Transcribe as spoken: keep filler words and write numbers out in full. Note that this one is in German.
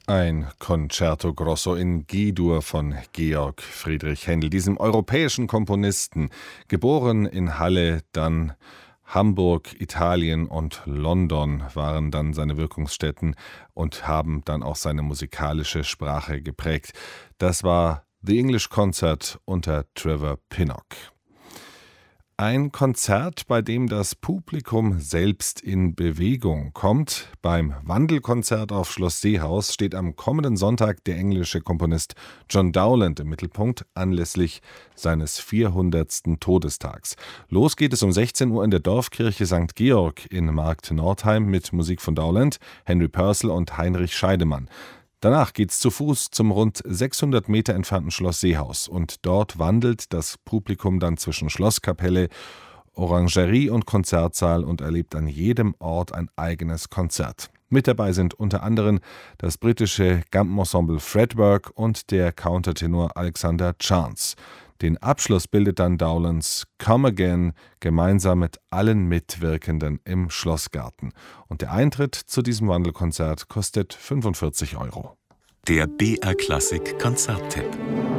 Ein Concerto Grosso in G-Dur von Georg Friedrich Händel, diesem europäischen Komponisten, geboren in Halle, dann Hamburg, Italien und London waren dann seine Wirkungsstätten und haben dann auch seine musikalische Sprache geprägt. Das war The English Concert unter Trevor Pinnock. Ein Konzert, bei dem das Publikum selbst in Bewegung kommt. Beim Wandelkonzert auf Schloss Seehaus steht am kommenden Sonntag der englische Komponist John Dowland im Mittelpunkt anlässlich seines vierhundertsten Todestags. Los geht es um sechzehn Uhr in der Dorfkirche Sankt Georg in Markt Nordheim mit Musik von Dowland, Henry Purcell und Heinrich Scheidemann. Danach geht's zu Fuß zum rund sechshundert Meter entfernten Schloss Seehaus und dort wandelt das Publikum dann zwischen Schlosskapelle, Orangerie und Konzertsaal und erlebt an jedem Ort ein eigenes Konzert. Mit dabei sind unter anderem das britische Gampenensemble Fretwork und der Countertenor Alexander Chance. Den Abschluss bildet dann Dowlands Come Again gemeinsam mit allen Mitwirkenden im Schlossgarten. Und der Eintritt zu diesem Wandelkonzert kostet fünfundvierzig Euro. Der B R Klassik Konzerttipp.